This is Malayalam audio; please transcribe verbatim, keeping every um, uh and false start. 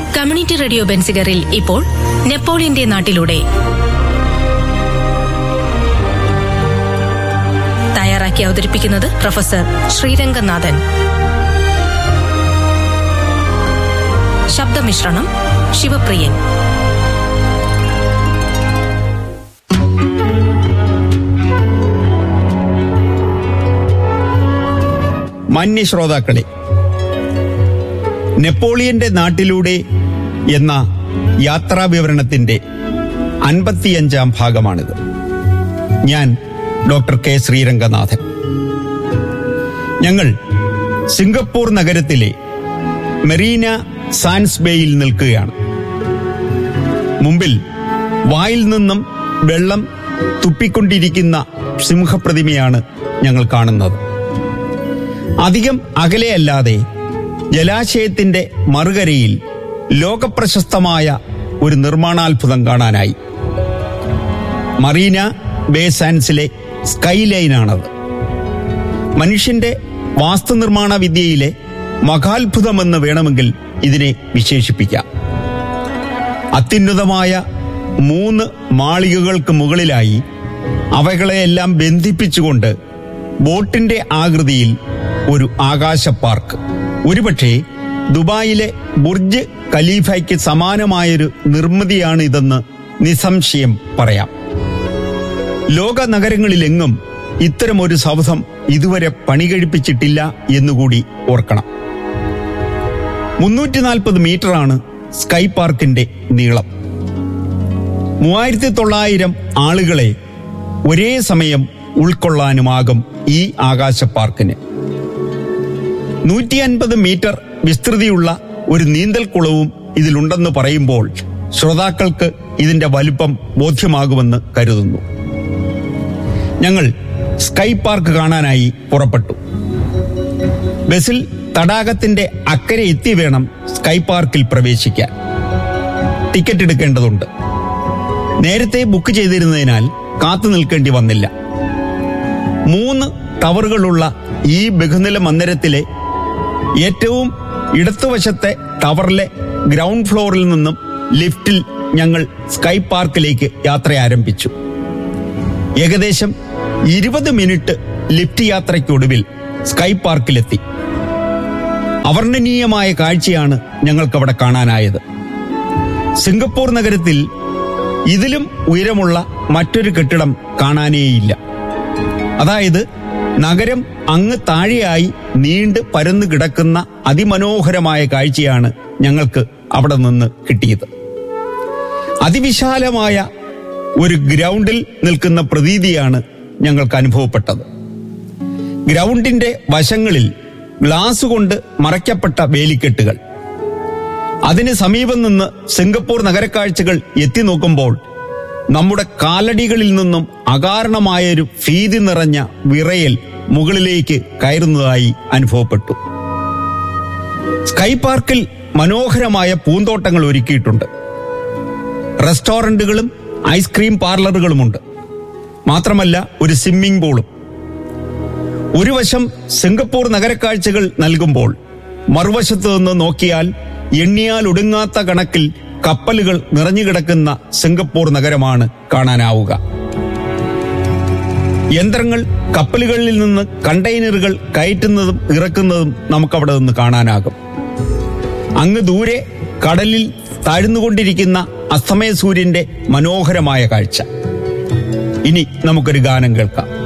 കമ്മ്യൂണിറ്റി റേഡിയോ ബെൻസിഗറിൽ ഇപ്പോൾ നെപ്പോളിയന്റെ നാട്ടിലൂടെ തയ്യാറാക്കി അവതരിപ്പിക്കുന്നത് പ്രൊഫസർ ശ്രീരംഗനാഥൻ. ശബ്ദമിശ്രണം ശിവപ്രിയൻ. മാന്യ ശ്രോതാക്കളെ, നെപ്പോളിയന്റെ നാട്ടിലൂടെ എന്ന യാത്രാ വിവരണത്തിന്റെ അൻപത്തിയഞ്ചാം ഭാഗമാണിത്. ഞാൻ ഡോക്ടർ കെ ശ്രീരംഗനാഥൻ. ഞങ്ങൾ സിംഗപ്പൂർ നഗരത്തിലെ മെറീന സാൻസ് ബേയിൽ നിൽക്കുകയാണ്. മുമ്പിൽ വായിൽ നിന്നും വെള്ളം തുപ്പിക്കൊണ്ടിരിക്കുന്ന സിംഹപ്രതിമയാണ് ഞങ്ങൾ കാണുന്നത്. അധികം അകലെയല്ലാതെ ജലാശയത്തിന്റെ മറുകരയിൽ ലോകപ്രശസ്തമായ ഒരു നിർമ്മാണാത്ഭുതം കാണാനായി. Marina bay സാൻസിലെ sky ലൈനാണത്. മനുഷ്യന്റെ വാസ്തുനിർമ്മാണ വിദ്യയിലെ മഹാത്ഭുതമെന്ന് വേണമെങ്കിൽ ഇതിനെ വിശേഷിപ്പിക്കാം. അത്യുന്നതമായ മൂന്ന് മാളികകൾക്ക് മുകളിലായി അവകളെയെല്ലാം ബന്ധിപ്പിച്ചുകൊണ്ട് ബോട്ടിന്റെ ആകൃതിയിൽ ഒരു ആകാശ പാർക്ക്. ഒരുപക്ഷെ ദുബായിലെ ബുർജ് ഖലീഫയ്ക്ക് സമാനമായൊരു നിർമ്മിതിയാണ് ഇതെന്ന് നിസ്സംശയം പറയാം. ലോക നഗരങ്ങളിലെങ്ങും ഇത്തരമൊരു സൗധം ഇതുവരെ പണികഴിപ്പിച്ചിട്ടില്ല എന്നുകൂടി ഓർക്കണം. മുന്നൂറ്റി നാൽപ്പത് മീറ്ററാണ് സ്കൈ പാർക്കിന്റെ നീളം. മൂവായിരത്തി തൊള്ളായിരം ആളുകളെ ഒരേ സമയം ഉൾക്കൊള്ളാനുമാകും ഈ ആകാശ പാർക്കിന്. നൂറ്റി അൻപത് മീറ്റർ വിസ്തൃതിയുള്ള ഒരു നീന്തൽക്കുളവും ഇതിലുണ്ടെന്ന് പറയുമ്പോൾ ശ്രോതാക്കൾക്ക് ഇതിന്റെ വലിപ്പം ബോധ്യമാകുമെന്ന് കരുതുന്നു. ഞങ്ങൾ സ്കൈ പാർക്ക് കാണാനായി പുറപ്പെട്ടു. ബസിൽ തടാകത്തിന്റെ അക്കരെ എത്തി വേണം സ്കൈ പാർക്കിൽ പ്രവേശിക്കാൻ. ടിക്കറ്റ് എടുക്കേണ്ടതുണ്ട്. നേരത്തെ ബുക്ക് ചെയ്തിരുന്നതിനാൽ കാത്തു നിൽക്കേണ്ടി വന്നില്ല. മൂന്ന് ടവറുകളുള്ള ഈ ബഹുനില മന്ദിരത്തിലെ ഏറ്റവും ഇടത്തുവശത്തെ ടവറിലെ ഗ്രൗണ്ട് ഫ്ലോറിൽ നിന്നും ലിഫ്റ്റിൽ ഞങ്ങൾ സ്കൈ പാർക്കിലേക്ക് യാത്ര ആരംഭിച്ചു. ഏകദേശം ഇരുപത് മിനിറ്റ് ലിഫ്റ്റ് യാത്രയ്ക്കൊടുവിൽ സ്കൈ പാർക്കിലെത്തി. അവർണ്ണനീയമായ കാഴ്ചയാണ് ഞങ്ങൾക്കവിടെ കാണാനായത്. സിംഗപ്പൂർ നഗരത്തിൽ ഇതിലും ഉയരമുള്ള മറ്റൊരു കെട്ടിടം കാണാനേയില്ല. അതായത് നഗരം അങ്ങ് താഴെയായി നീണ്ട് പരന്നു കിടക്കുന്ന അതിമനോഹരമായ കാഴ്ചയാണ് ഞങ്ങൾക്ക് അവിടെ നിന്ന് കിട്ടിയത്. അതിവിശാലമായ ഒരു ഗ്രൗണ്ടിൽ നിൽക്കുന്ന പ്രതീതിയാണ് ഞങ്ങൾക്ക് അനുഭവപ്പെട്ടത്. ഗ്രൗണ്ടിന്റെ വശങ്ങളിൽ ഗ്ലാസ് കൊണ്ട് മറയ്ക്കപ്പെട്ട വേലിക്കെട്ടുകൾ. അതിന് സമീപം നിന്ന് സിംഗപ്പൂർ നഗരക്കാഴ്ചകൾ എത്തി നോക്കുമ്പോൾ നമ്മുടെ കാലടികളിൽ നിന്നും അകാരണമായൊരു ഭീതി നിറഞ്ഞ വിറയൽ മുകളിലേക്ക് കയറുന്നതായി അനുഭവപ്പെട്ടു. സ്കൈ പാർക്കിൽ മനോഹരമായ പൂന്തോട്ടങ്ങൾ ഒരുക്കിയിട്ടുണ്ട്. റെസ്റ്റോറന്റുകളും ഐസ്ക്രീം പാർലറുകളുമുണ്ട്. മാത്രമല്ല ഒരു സ്വിമ്മിംഗ് പൂളും. ഒരു വശം സിംഗപ്പൂർ നഗരക്കാഴ്ചകൾ നൽകുമ്പോൾ മറുവശത്തു നിന്ന് നോക്കിയാൽ എണ്ണിയാൽ ഒടുങ്ങാത്ത കണക്കിൽ കപ്പലുകൾ നിറഞ്ഞുകിടക്കുന്ന സിംഗപ്പൂർ നഗരമാണ് കാണാനാവുക. യന്ത്രങ്ങൾ കപ്പലുകളിൽ നിന്ന് കണ്ടെയ്നറുകൾ കയറ്റുന്നതും ഇറക്കുന്നതും നമുക്കവിടെ നിന്ന് കാണാനാകും. അങ്ങ് ദൂരെ കടലിൽ താഴ്ന്നുകൊണ്ടിരിക്കുന്ന അസ്തമയ സൂര്യന്റെ മനോഹരമായ കാഴ്ച. ഇനി നമുക്കൊരു ഗാനം കേൾക്കാം.